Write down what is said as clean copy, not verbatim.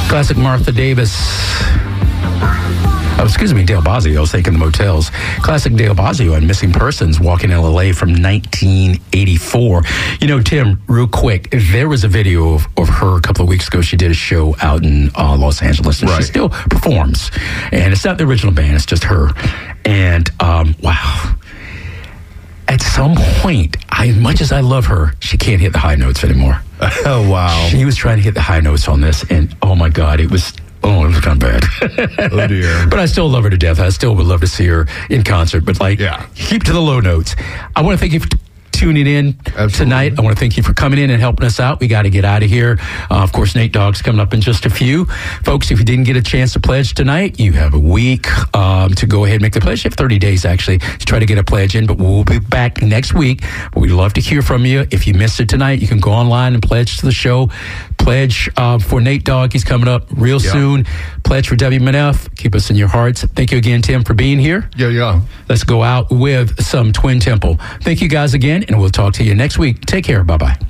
Classic Martha Davis. Oh, excuse me, Dale Bozzio. I was thinking the Motels. Classic Dale Bozzio on Missing Persons, Walking in L.A. from 1984. You know, Tim, real quick, there was a video of her a couple of weeks ago. She did a show out in Los Angeles, and Right. she still performs. And it's not the original band, it's just her. And, wow. At some point, as much as I love her, she can't hit the high notes anymore. Oh, wow. She was trying to hit the high notes on this, and oh my God, it was kind of bad. Oh, dear. But I still love her to death. I still would love to see her in concert, but Yeah. keep to the low notes. I want to thank you for tuning in tonight. I want to thank you for coming in and helping us out. We got to get out of here. Of course, Nate Dogg's coming up in just a few. Folks, if you didn't get a chance to pledge tonight, you have a week to go ahead and make the pledge. You have 30 days, actually, to try to get a pledge in, but we'll be back next week. But we'd love to hear from you. If you missed it tonight, you can go online and pledge to the show. Pledge for Nate Dogg. He's coming up real soon. Pledge for WMNF. Keep us in your hearts. Thank you again, Tim, for being here. Yeah. Let's go out with some Twin Temple. Thank you guys again, and we'll talk to you next week. Take care. Bye-bye.